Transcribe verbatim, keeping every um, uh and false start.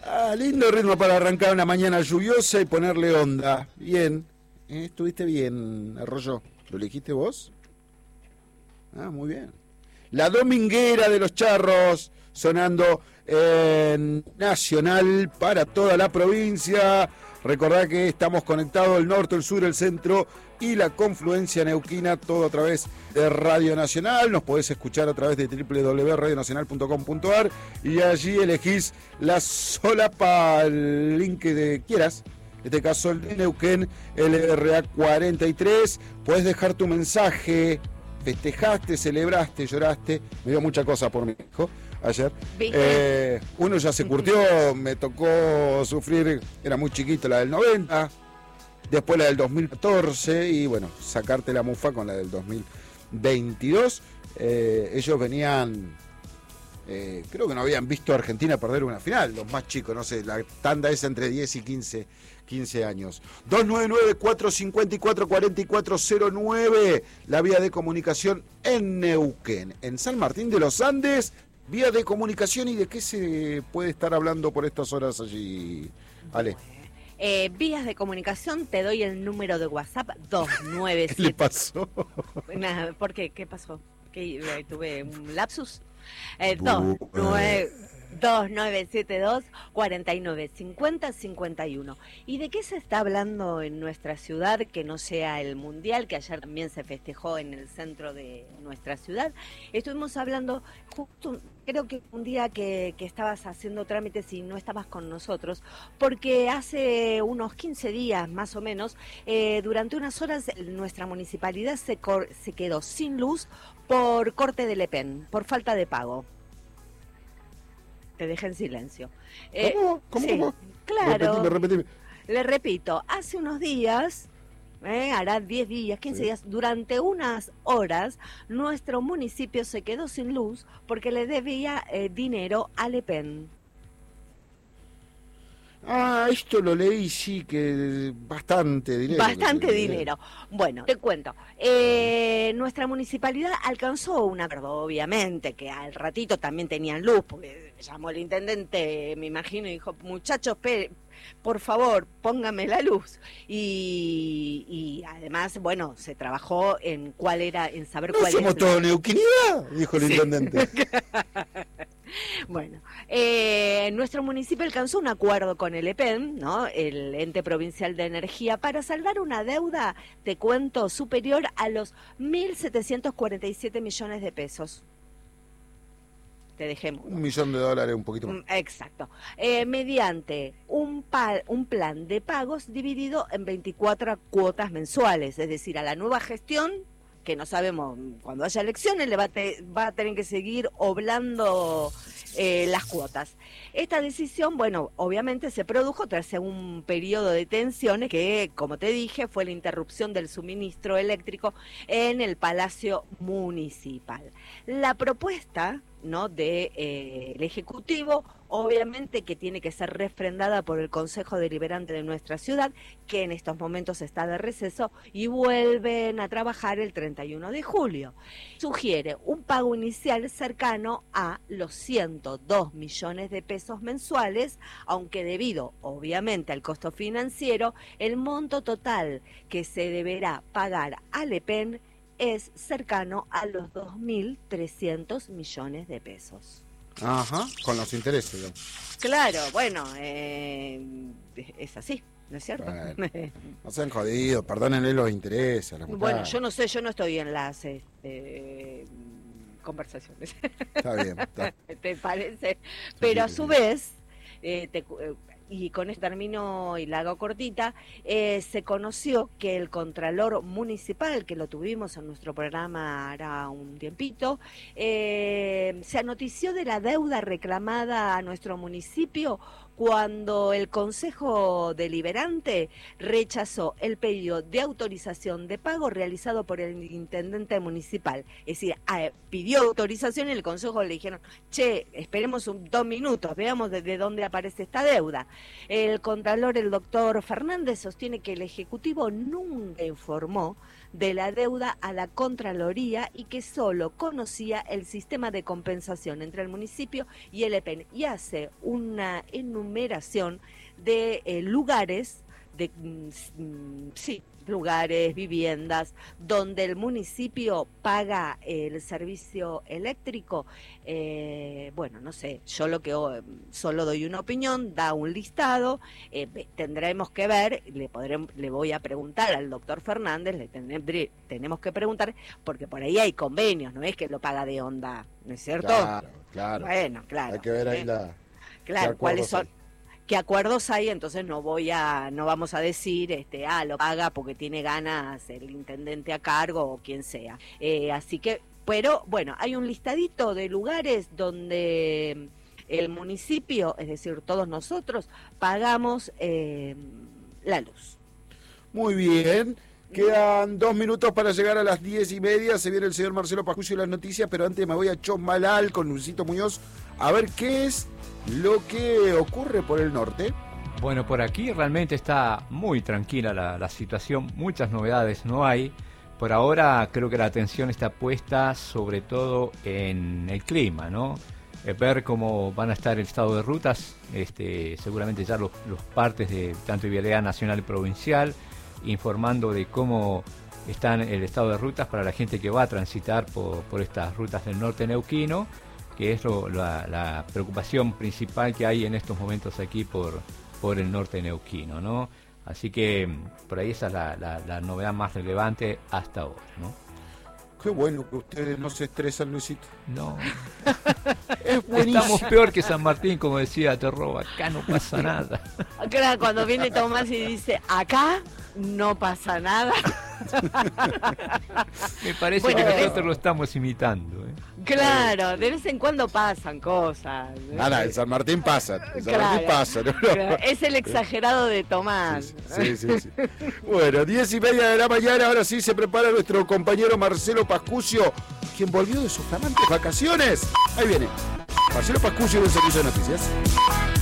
Ah, lindo ritmo para arrancar una mañana lluviosa y ponerle onda. Bien, ¿eh? Estuviste bien, Arroyo. ¿Lo elegiste vos? Ah, muy bien. La Dominguera de los Charros, sonando en Nacional para toda la provincia. Recordá que estamos conectados el norte, el sur, el centro y la confluencia neuquina, todo a través de Radio Nacional. Nos podés escuchar a través de doble u doble u doble u punto radio nacional punto com punto a r y allí elegís la solapa, el link que quieras. En este caso el de Neuquén, el R A cuarenta y tres. Podés dejar tu mensaje. Festejaste, celebraste, lloraste. Me dio mucha cosa por mi hijo ayer. Eh, uno ya se curtió, me tocó sufrir, era muy chiquito, la del noventa, después la del dos mil catorce y bueno, sacarte la mufa con la del dos mil veintidós. Eh, ellos venían, eh, creo que no habían visto a Argentina perder una final, los más chicos, no sé, la tanda es entre diez y quince años. dos nueve nueve, cuatro cinco cuatro, cuatro cuatro cero nueve, la vía de comunicación en Neuquén. En San Martín de los Andes, vía de comunicación. ¿Y de qué se puede estar hablando por estas horas allí, Ale? Eh, vías de comunicación, te doy el número de WhatsApp dos nueve siete. ¿Qué le pasó? Nada, ¿por qué? ¿Qué pasó? ¿Qué, eh, tuve un lapsus? Eh, dos nueve siete dos, cuatro nueve cinco cero, cinco uno. ¿Y de qué se está hablando en nuestra ciudad que no sea el Mundial, que ayer también se festejó en el centro de nuestra ciudad? Estuvimos hablando justo, creo que un día que, que estabas haciendo trámites y no estabas con nosotros, porque hace unos quince días más o menos, eh, durante unas horas nuestra municipalidad se, cor- se quedó sin luz por corte de Le Pen, por falta de pago. Te dejé en silencio. Eh, ¿Cómo? ¿Cómo? Sí, ¿Cómo? claro. Repetime, repetime. Le repito, hace unos días, eh, hará diez días, quince Sí. días, durante unas horas, nuestro municipio se quedó sin luz porque le debía eh, dinero a Le Pen. Ah, esto lo leí, sí, que bastante dinero. Bastante dinero. Bueno, te cuento. Eh, nuestra municipalidad alcanzó un acuerdo, obviamente, que al ratito también tenían luz, porque llamó el intendente, me imagino, y dijo, muchachos, pe- por favor, póngame la luz. Y, y además, bueno, se trabajó en cuál era, en saber ¿No cuál somos es. todos neuquinidad? Dijo el Sí. intendente. Bueno, eh, nuestro municipio alcanzó un acuerdo con el E P E N, ¿no? El Ente Provincial de Energía, para saldar una deuda, te cuento, superior a los mil setecientos cuarenta y siete millones de pesos. Te dejemos. Un millón de dólares, un poquito más. Exacto. Eh, mediante un, pa- un plan de pagos dividido en veinticuatro cuotas mensuales, es decir, a la nueva gestión, que no sabemos, cuando haya elecciones le va a, te- va a tener que seguir oblando eh, las cuotas. Esta decisión, bueno, obviamente se produjo tras un periodo de tensiones que, como te dije, fue la interrupción del suministro eléctrico en el Palacio Municipal. La propuesta, ¿no?, de eh, el Ejecutivo, obviamente que tiene que ser refrendada por el Consejo Deliberante de nuestra ciudad, que en estos momentos está de receso y vuelven a trabajar el treinta y uno de julio. Sugiere un pago inicial cercano a los ciento dos millones de pesos mensuales, aunque debido, obviamente, al costo financiero, el monto total que se deberá pagar a Le Pen es cercano a los dos mil trescientos millones de pesos. Ajá, con los intereses, digamos. Claro, bueno, eh, es así, ¿no es cierto? Bueno, no sean jodidos, perdónenle los intereses a las Bueno, muchachas. yo no sé, yo no estoy en las este, conversaciones. Está bien, está. ¿Te parece? Pero a sí, su sí. vez, eh, te cu- eh, y con esto termino y la hago cortita, eh, se conoció que el Contralor Municipal, que lo tuvimos en nuestro programa hará un tiempito, eh, se anotició de la deuda reclamada a nuestro municipio cuando el Consejo Deliberante rechazó el pedido de autorización de pago realizado por el intendente municipal. Es decir, ah, pidió autorización y el Consejo le dijeron, che, esperemos un, dos minutos, veamos de, de dónde aparece esta deuda. El contralor, el doctor Fernández, sostiene que el Ejecutivo nunca informó de la deuda a la Contraloría y que solo conocía el sistema de compensación entre el municipio y el E P E N, y hace una enumeración de eh, lugares, de mm, sí, lugares, viviendas, donde el municipio paga el servicio eléctrico. Eh, bueno, no sé, yo lo que oh, solo doy una opinión, da un listado, eh, tendremos que ver, le, podremos, le voy a preguntar al doctor Fernández, le tendré, tenemos que preguntar, porque por ahí hay convenios, no es que lo paga de onda, ¿no es cierto? Claro, claro. Bueno, claro. Hay que ver ahí ¿eh? la... Claro, cuáles son... qué acuerdos hay, entonces no voy a, no vamos a decir, este, ah, lo paga porque tiene ganas el intendente a cargo o quien sea. Eh, así que, pero bueno, hay un listadito de lugares donde el municipio, es decir, todos nosotros, pagamos eh, la luz. Muy bien. Quedan dos minutos para llegar a las diez y media. Se viene el señor Marcelo Pascucio y las noticias, pero antes me voy a Chosmalal con Luisito Muñoz a ver qué es lo que ocurre por el norte. Bueno, por aquí realmente está muy tranquila la, la situación, muchas novedades no hay. Por ahora creo que la atención está puesta sobre todo en el clima, ¿no? Eh, ver cómo van a estar el estado de rutas, este, seguramente ya los, los partes de tanto Vialidad Nacional y Provincial, informando de cómo están el estado de rutas para la gente que va a transitar por, por estas rutas del norte neuquino, que es lo, la, la preocupación principal que hay en estos momentos aquí por, por el norte neuquino, ¿no? Así que por ahí esa es la, la, la novedad más relevante hasta ahora, ¿no? Qué bueno que ustedes no se estresan, Luisito. No. Es buenísimo. Estamos peor que San Martín, como decía Terroba, acá no pasa nada. Claro, cuando viene Tomás y dice, acá no pasa nada. Me parece bueno, que nosotros lo estamos imitando, ¿eh? Claro, de vez en cuando pasan cosas. Nada, en San Martín pasa. En San Claro, Martín pasa. ¿no? claro, es el exagerado de Tomás. Sí, sí, sí, sí. Bueno, diez y media de la mañana, ahora sí se prepara nuestro compañero Marcelo Pascucio, quien volvió de sus flamantes vacaciones. Ahí viene. Marcelo Pascucio del Servicio de Noticias.